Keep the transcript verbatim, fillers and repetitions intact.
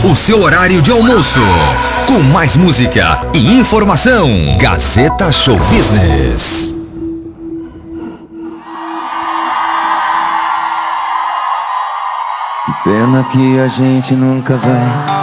o seu horário de almoço. Com mais música e informação. Gazeta Show Business. Que pena que a gente nunca vai